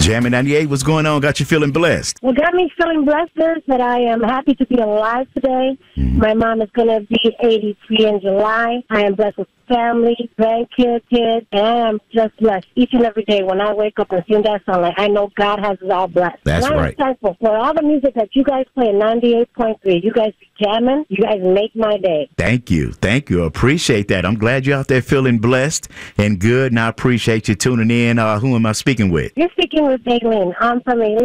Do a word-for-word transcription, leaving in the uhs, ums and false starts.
Jammin' ninety-eight, what's going on? Got you feeling blessed? What got me feeling blessed is that I am happy to be alive today. Mm-hmm. My mom is going to be eighty-three in July. I am blessed with family, grandkids, kids, and I am just blessed each and every day. When I wake up and sing that song, like, I know God has us all blessed. That's and I'm right. thankful for all the music that you guys play in ninety-eight point three. You guys be jamming. You guys make my day. Thank you. Thank you. Appreciate that. I'm glad you're out there feeling blessed and good, and I appreciate you tuning in. Uh, who am I speaking with? You're speaking with Daylene. I'm from a